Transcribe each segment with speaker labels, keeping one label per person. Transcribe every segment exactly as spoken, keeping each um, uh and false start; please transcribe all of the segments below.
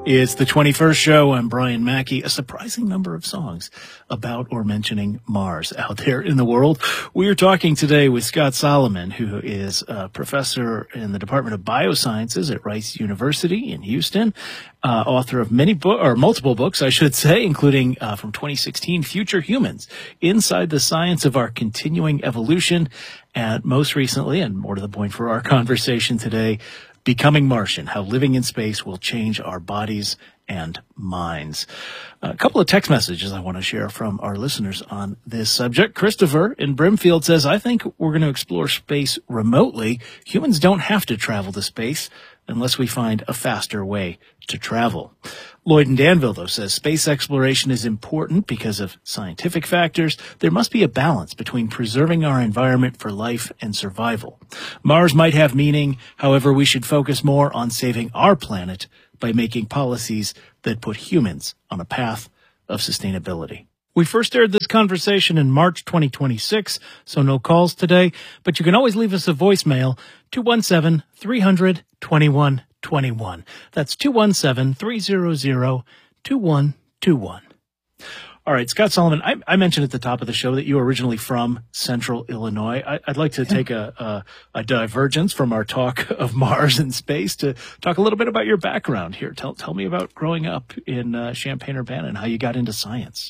Speaker 1: It's the twenty-first show. I'm Brian Mackey. A surprising number of songs about or mentioning Mars out there in the world. We are talking today with Scott Solomon, who is a professor in the Department of Biosciences at Rice University in Houston, uh, author of many book or multiple books, I should say, including uh, from twenty sixteen, Future Humans, Inside the Science of Our Continuing Evolution, and most recently, and more to the point for our conversation today, Becoming Martian, How Living in Space Will Change Our Bodies and Minds. A couple of text messages I want to share from our listeners on this subject. Christopher in Brimfield says, I think we're going to explore space remotely. Humans don't have to travel to space unless we find a faster way to travel. Lloyd in Danville, though, says space exploration is important because of scientific factors. There must be a balance between preserving our environment for life and survival. Mars might have meaning. However, we should focus more on saving our planet by making policies that put humans on a path of sustainability. We first aired this conversation in March twenty twenty-six, so no calls today, but you can always leave us a voicemail, two one seven, three hundred, twenty-one twenty-one. That's two one seven, three hundred, twenty-one twenty-one. All right, Scott Solomon, I, I mentioned at the top of the show that you were originally from Central Illinois. I, I'd like to yeah. take a, a, a divergence from our talk of Mars and space to talk a little bit about your background here. Tell, tell me about growing up in uh, Champaign-Urbana and how you got into science.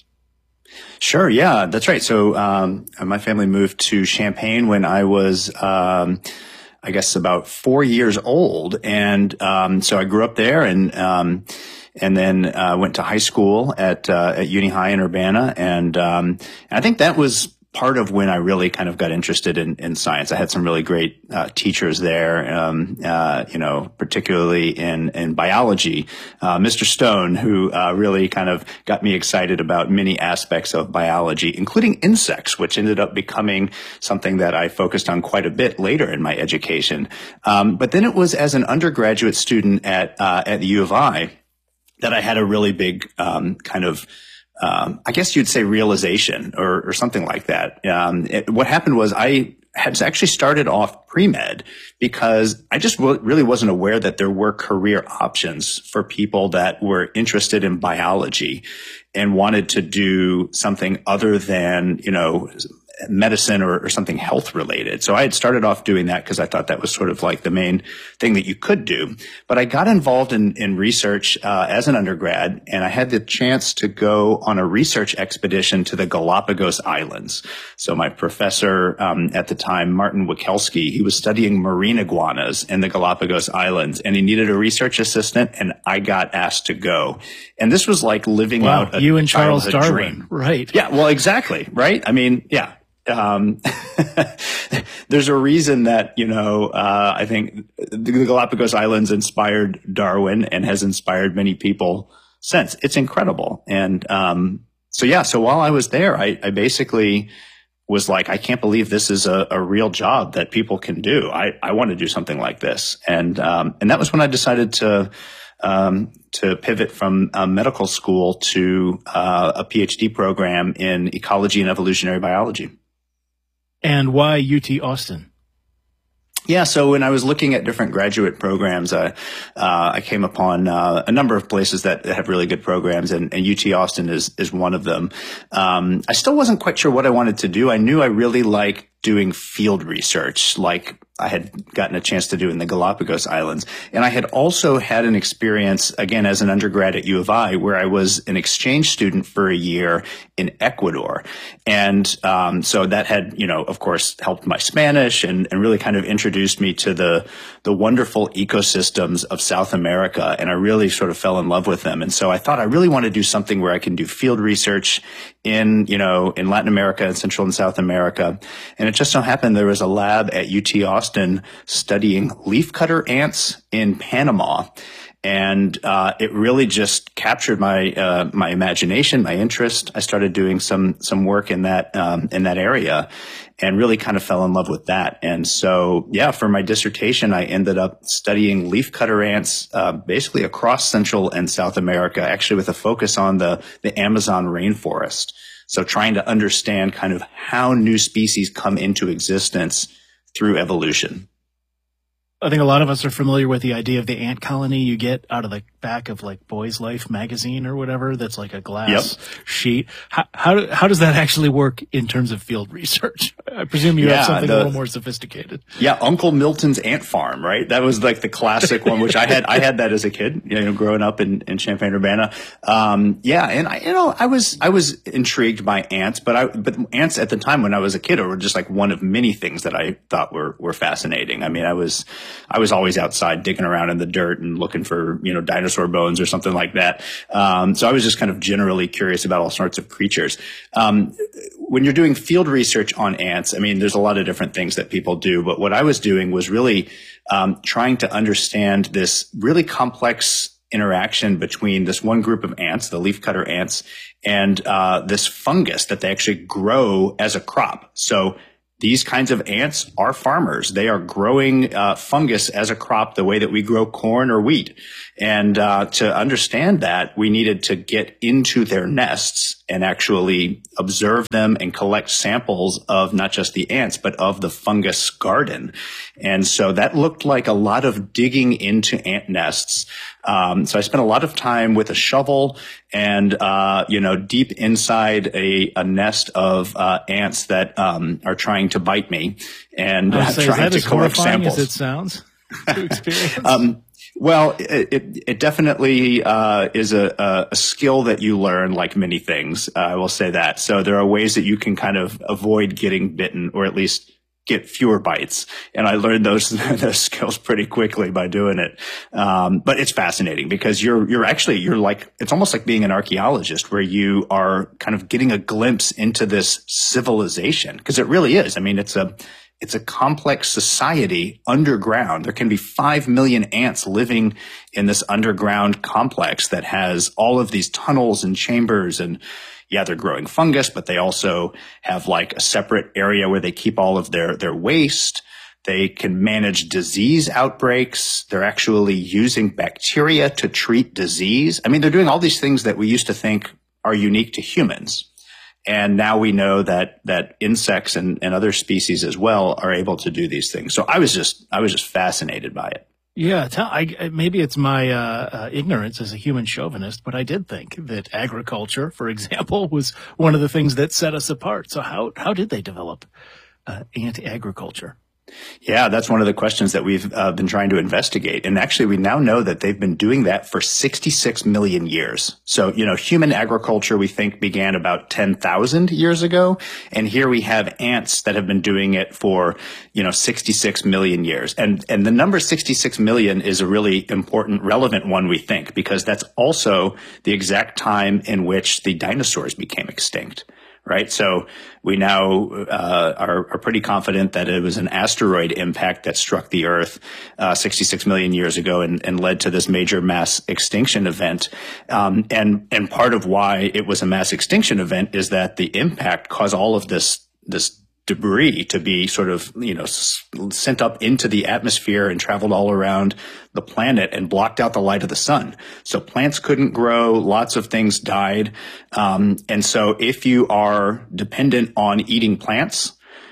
Speaker 2: Sure. Yeah, that's right. So, um, my family moved to Champaign when I was, um, I guess about four years old. And, um, so I grew up there and, um, and then, uh, went to high school at, uh, at Uni High in Urbana. And, um, I think that was part of when I really kind of got interested in, in science. I had some really great, uh, teachers there, um, uh, you know, particularly in, in biology, uh, Mister Stone, who, uh, really kind of got me excited about many aspects of biology, including insects, which ended up becoming something that I focused on quite a bit later in my education. Um, but then it was as an undergraduate student at, uh, at the U of I that I had a really big, um, kind of, Um, I guess you'd say realization or, or something like that. Um, it, what happened was I had actually started off pre-med because I just w- really wasn't aware that there were career options for people that were interested in biology and wanted to do something other than, you know, medicine or, or something health related. So I had started off doing that because I thought that was sort of like the main thing that you could do. But I got involved in, in research uh, as an undergrad, and I had the chance to go on a research expedition to the Galapagos Islands. So my professor um, at the time, Martin Wikelski, he was studying marine iguanas in the Galapagos Islands, and he needed a research assistant, and I got asked to go. And this was like living
Speaker 1: wow,
Speaker 2: out a
Speaker 1: you and Charles Darwin,
Speaker 2: dream.
Speaker 1: Right?
Speaker 2: Yeah, well, exactly, right? I mean, yeah. Um, there's a reason that, you know, uh, I think the Galapagos Islands inspired Darwin and has inspired many people since. It's incredible. And, um, so yeah, so while I was there, I, I basically was like, I can't believe this is a, a real job that people can do. I, I want to do something like this. And, um, and that was when I decided to, um, to pivot from uh, medical school to, uh, a PhD program in ecology and evolutionary biology.
Speaker 1: And why U T Austin?
Speaker 2: Yeah, so when I was looking at different graduate programs, uh, uh, I came upon uh, a number of places that have really good programs, and, and U T Austin is is one of them. Um, I still wasn't quite sure what I wanted to do. I knew I really liked doing field research, like I had gotten a chance to do in the Galapagos Islands. And I had also had an experience, again, as an undergrad at U of I, where I was an exchange student for a year in Ecuador. And um, so that had, you know, of course, helped my Spanish and, and really kind of introduced me to the the wonderful ecosystems of South America. And I really sort of fell in love with them. And so I thought I really want to do something where I can do field research in, you know, in Latin America and Central and South America. And it just so happened there was a lab at U T Austin studying leafcutter ants in Panama. And uh it really just captured my uh my imagination, my interest. I started doing some some work in that um in that area and really kind of fell in love with that. And so, yeah, for my dissertation, I ended up studying leafcutter ants uh basically across Central and South America, actually with a focus on the the Amazon rainforest. So trying to understand kind of how new species come into existence through evolution.
Speaker 1: I think a lot of us are familiar with the idea of the ant colony you get out of the back of like Boys Life magazine or whatever that's like a glass yep. sheet. How, how, how does that actually work in terms of field research? I presume you yeah, have something the, a little more sophisticated.
Speaker 2: Yeah, Uncle Milton's Ant Farm, right? That was like the classic one, which I had I had that as a kid, you know, growing up in, in Champaign-Urbana. Um, yeah, and I, you know, I was I was intrigued by ants, but I but ants at the time when I was a kid were just like one of many things that I thought were were fascinating. I mean, I was I was always outside digging around in the dirt and looking for, you know, dinosaur bones or something like that. Um, so I was just kind of generally curious about all sorts of creatures. Um, when you're doing field research on ants, I mean, there's a lot of different things that people do, but what I was doing was really um, trying to understand this really complex interaction between this one group of ants, the leafcutter ants, and uh, this fungus that they actually grow as a crop. So these kinds of ants are farmers. They are growing uh, fungus as a crop the way that we grow corn or wheat. And uh, to understand that, we needed to get into their nests and actually observe them and collect samples of not just the ants, but of the fungus garden. And so that looked like a lot of digging into ant nests. Um, so I spent a lot of time with a shovel and, uh, you know, deep inside a, a nest of uh, ants that um, are trying to bite me and uh,
Speaker 1: say,
Speaker 2: trying to collect samples.
Speaker 1: As it sounds to experience?
Speaker 2: um, Well, it, it, it definitely uh, is a, a skill that you learn, like many things. Uh, I will say that. So there are ways that you can kind of avoid getting bitten, or at least get fewer bites. And I learned those those skills pretty quickly by doing it. Um, but it's fascinating because you're you're actually you're like it's almost like being an archaeologist, where you are kind of getting a glimpse into this civilization, because it really is. I mean, it's a It's a complex society underground. There can be five million ants living in this underground complex that has all of these tunnels and chambers. And yeah, they're growing fungus, but they also have like a separate area where they keep all of their, their waste. They can manage disease outbreaks. They're actually using bacteria to treat disease. I mean, they're doing all these things that we used to think are unique to humans. And now we know that, that insects and, and other species as well are able to do these things. So I was just, I was just fascinated by it.
Speaker 1: Yeah. Tell, I, maybe it's my, uh, uh, ignorance as a human chauvinist, but I did think that agriculture, for example, was one of the things that set us apart. So how, how did they develop, uh, ant agriculture?
Speaker 2: Yeah, that's one of the questions that we've uh, been trying to investigate. And actually, we now know that they've been doing that for sixty-six million years. So, you know, human agriculture, we think, began about ten thousand years ago. And here we have ants that have been doing it for, you know, sixty-six million years. And, and the number sixty-six million is a really important, relevant one, we think, because that's also the exact time in which the dinosaurs became extinct. Right. So we now uh, are, are pretty confident that it was an asteroid impact that struck the Earth uh, sixty-six million years ago and, and led to this major mass extinction event. Um, and and part of why it was a mass extinction event is that the impact caused all of this this debris to be sort of, you know, sent up into the atmosphere and traveled all around the planet and blocked out the light of the sun. So plants couldn't grow. Lots of things died. Um, and so if you are dependent on eating plants,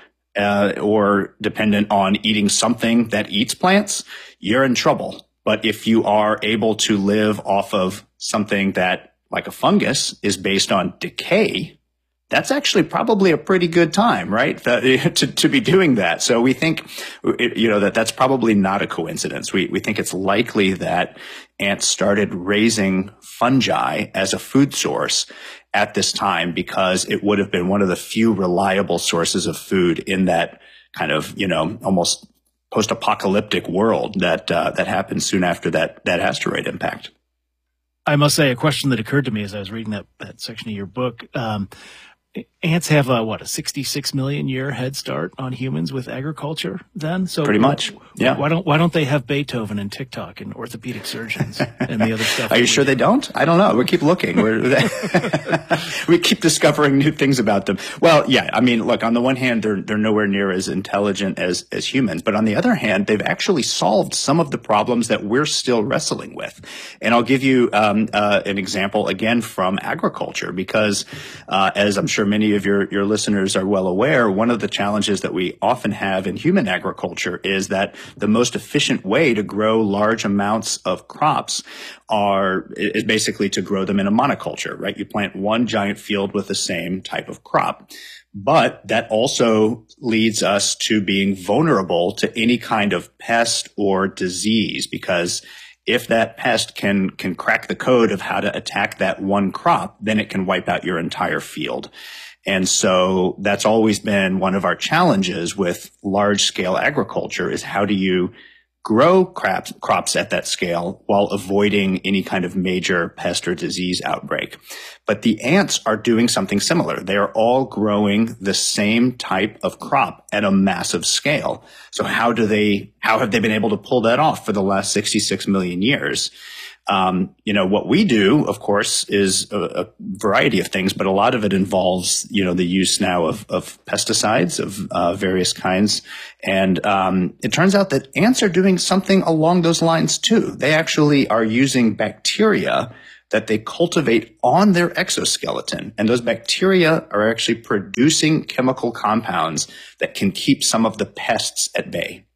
Speaker 2: uh, or dependent on eating something that eats plants, you're in trouble. But if you are able to live off of something that, like a fungus, is based on decay, that's actually probably a pretty good time, right? To, to be doing that. So we think, you know, that that's probably not a coincidence. We, we think it's likely that ants started raising fungi as a food source at this time because it would have been one of the few reliable sources of food in that kind of, you know, almost post-apocalyptic world that, uh, that happened soon after that, that asteroid impact.
Speaker 1: I must say, a question that occurred to me as I was reading that, that section of your book, um, ants have a, what, a sixty-six million year head start on humans with agriculture then? So
Speaker 2: pretty much. Yeah.
Speaker 1: Why don't, why don't they have Beethoven and TikTok and orthopedic surgeons and the other stuff?
Speaker 2: Are you sure do? They don't? I don't know. We keep looking. We're, we keep discovering new things about them. Well, yeah. I mean, look, on the one hand, they're, they're nowhere near as intelligent as, as humans. But on the other hand, they've actually solved some of the problems that we're still wrestling with. And I'll give you, um, uh, an example again from agriculture because, uh, as I'm sure sure many of your, your listeners are well aware, one of the challenges that we often have in human agriculture is that the most efficient way to grow large amounts of crops are, is basically to grow them in a monoculture, right? You plant one giant field with the same type of crop. But that also leads us to being vulnerable to any kind of pest or disease, because if that pest can, can crack the code of how to attack that one crop, then it can wipe out your entire field. And so that's always been one of our challenges with large scale agriculture, is how do you grow crops, crops at that scale while avoiding any kind of major pest or disease outbreak. But the ants are doing something similar. They are all growing the same type of crop at a massive scale. So how do they, how have they been able to pull that off for the last sixty-six million years? Um, you know, what we do, of course, is a, a variety of things, but a lot of it involves, you know, the use now of, of pesticides of uh, various kinds. And um, it turns out that ants are doing something along those lines too. They actually are using bacteria that they cultivate on their exoskeleton. And those bacteria are actually producing chemical compounds that can keep some of the pests at bay.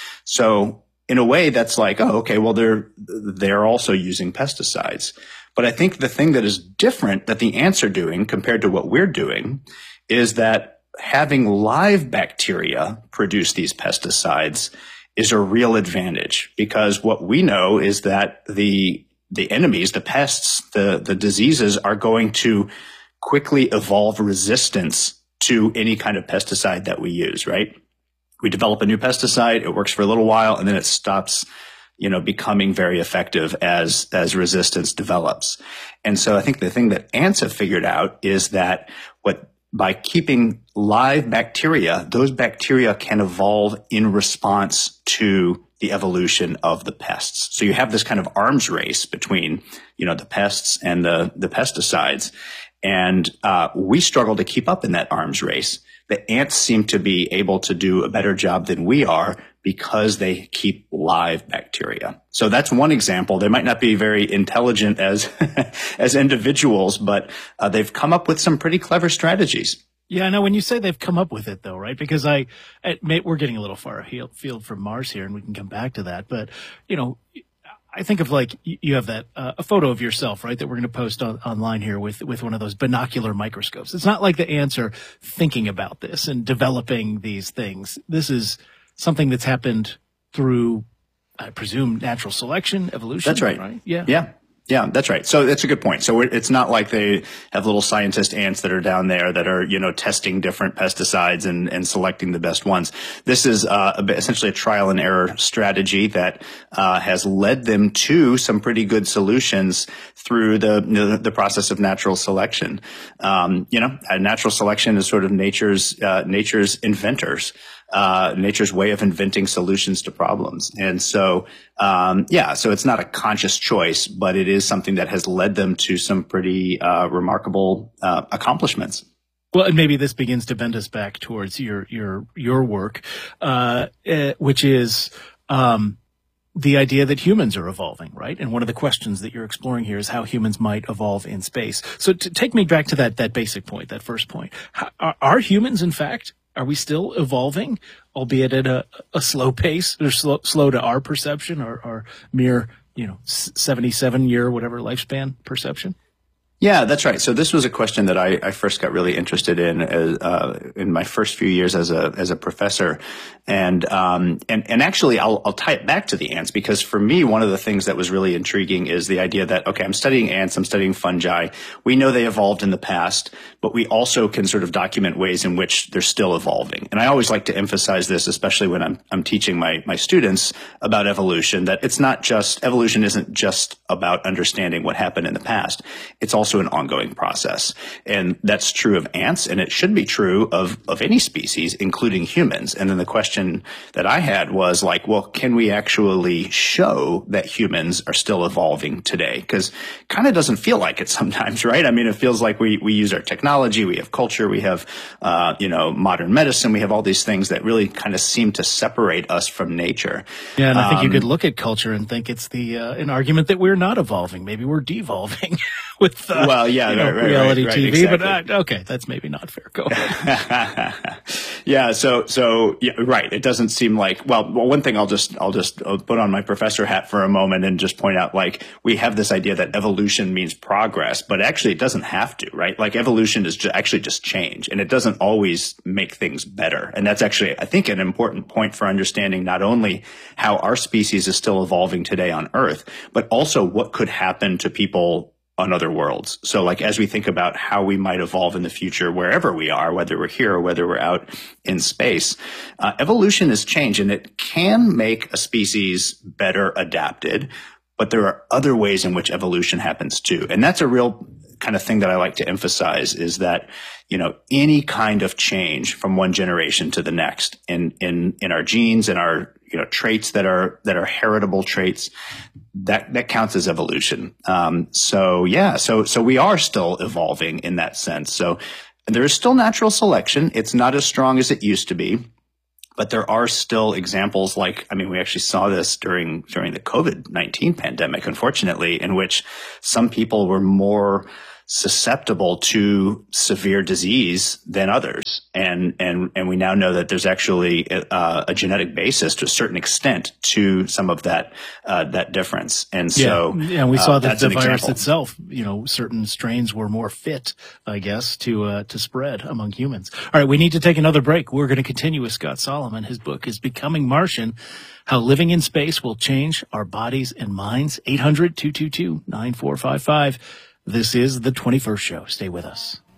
Speaker 2: So in a way, that's like, oh, okay, well, they're, they're also using pesticides. But I think the thing that is different that the ants are doing compared to what we're doing is that having live bacteria produce these pesticides is a real advantage, because what we know is that the, the enemies, the pests, the, the diseases are going to quickly evolve resistance to any kind of pesticide that we use, right? We develop a new pesticide, it works for a little while, and then it stops, you know, becoming very effective as, as resistance develops. And so I think the thing that ants have figured out is that what, by keeping live bacteria, those bacteria can evolve in response to the evolution of the pests. So you have this kind of arms race between, you know, the pests and the, the pesticides. And, uh, we struggle to keep up in that arms race. The ants seem to be able to do a better job than we are because they keep live bacteria. So that's one example. They might not be very intelligent as, as individuals, but uh, they've come up with some pretty clever strategies.
Speaker 1: Yeah, I know when you say they've come up with it though, right? Because I, I we're getting a little far afield from Mars here and we can come back to that. But, you know, I think of like, you have that, uh, a photo of yourself, right, that we're going to post on, online here with, with one of those binocular microscopes. It's not like the ants are thinking about this and developing these things. This is something that's happened through, I presume, natural selection, evolution.
Speaker 2: That's right.
Speaker 1: Right? Yeah.
Speaker 2: Yeah. Yeah, that's right. So that's a good point. So it's not like they have little scientist ants that are down there that are, you know, testing different pesticides and, and selecting the best ones. This is uh, essentially a trial and error strategy that uh, has led them to some pretty good solutions through the the, the process of natural selection. Um, you know, natural selection is sort of nature's uh, nature's inventors. Uh, nature's way of inventing solutions to problems. And so, um, yeah, so it's not a conscious choice, but it is something that has led them to some pretty, uh, remarkable, uh, accomplishments.
Speaker 1: Well, and maybe this begins to bend us back towards your, your, your work, uh, uh which is, um, the idea that humans are evolving, right? And one of the questions that you're exploring here is how humans might evolve in space. So to take me back to that, that basic point, that first point. How, are, are humans, in fact, are we still evolving, albeit at a, a slow pace, or slow, slow to our perception, or, or mere, you know, seventy-seven year, whatever lifespan perception?
Speaker 2: Yeah, that's right. So this was a question that I, I first got really interested in as, uh, in my first few years as a as a professor, and um, and and actually I'll I'll tie it back to the ants, because for me one of the things that was really intriguing is the idea that, okay, I'm studying ants, I'm studying fungi. We know they evolved in the past, but we also can sort of document ways in which they're still evolving. And I always like to emphasize this, especially when I'm I'm teaching my my students about evolution, that it's not just evolution isn't just about understanding what happened in the past. It's also an ongoing process. And that's true of ants, and it should be true of, of any species, including humans. And then the question that I had was like, well, can we actually show that humans are still evolving today? Because kind of doesn't feel like it sometimes, right? I mean, it feels like we, we use our technology, we have culture, we have, uh, you know, modern medicine, we have all these things that really kind of seem to separate us from nature.
Speaker 1: Yeah, and I think
Speaker 2: um,
Speaker 1: you could look at culture and think it's the, uh, an argument that we're not evolving. Maybe we're devolving. with uh,
Speaker 2: well, yeah,
Speaker 1: you know,
Speaker 2: right, right,
Speaker 1: reality
Speaker 2: right,
Speaker 1: T V.
Speaker 2: exactly.
Speaker 1: But uh, okay, that's maybe not fair. Go ahead.
Speaker 2: yeah. So, so yeah, right. It doesn't seem like, well, well, one thing I'll just, I'll just I'll put on my professor hat for a moment and just point out, like, we have this idea that evolution means progress, but actually it doesn't have to, right? Like evolution is ju- actually just change, and it doesn't always make things better. And that's actually, I think, an important point for understanding not only how our species is still evolving today on Earth, but also what could happen to people on other worlds. So like, as we think about how we might evolve in the future, wherever we are, whether we're here or whether we're out in space, uh, evolution is change, and it can make a species better adapted, but there are other ways in which evolution happens too. And that's a real kind of thing that I like to emphasize, is that, you know, any kind of change from one generation to the next in, in, in our genes and our, you know, traits that are, that are heritable traits, that, that counts as evolution. Um, so yeah, so, so we are still evolving in that sense. So there is still natural selection. It's not as strong as it used to be, but there are still examples like, I mean, we actually saw this during, during the COVID nineteen pandemic, unfortunately, in which some people were more susceptible to severe disease than others. And, and, and we now know that there's actually a, a genetic basis to a certain extent to some of that, uh, that difference. And so,
Speaker 1: yeah, and we saw
Speaker 2: uh,
Speaker 1: that
Speaker 2: that's
Speaker 1: the
Speaker 2: an
Speaker 1: virus
Speaker 2: example.
Speaker 1: itself, you know, certain strains were more fit, I guess, to, uh, to spread among humans. All right. We need to take another break. We're going to continue with Scott Solomon. His book is Becoming Martian: How Living in Space Will Change Our Bodies and Minds. eight hundred, two two two, nine four five five. This is The twenty-first Show. Stay with us.